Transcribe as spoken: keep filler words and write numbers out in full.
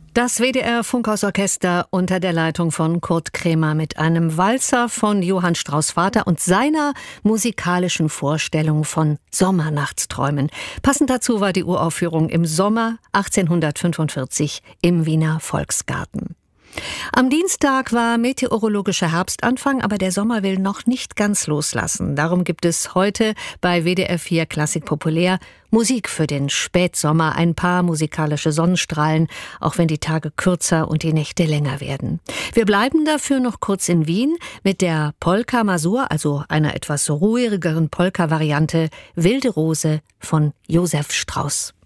Das W D R-Funkhausorchester unter der Leitung von Kurt Kremer mit einem Walzer von Johann Strauss Vater und seiner musikalischen Vorstellung von Sommernachtsträumen. Passend dazu war die Uraufführung im Sommer achtzehnhundertfünfundvierzig im Wiener Volksgarten. Am Dienstag war meteorologischer Herbstanfang, aber der Sommer will noch nicht ganz loslassen. Darum gibt es heute bei W D R vier Klassik Populär Musik für den Spätsommer, ein paar musikalische Sonnenstrahlen, auch wenn die Tage kürzer und die Nächte länger werden. Wir bleiben dafür noch kurz in Wien mit der Polka Masur, also einer etwas ruhigeren Polka-Variante Wilde Rose von Josef Strauss.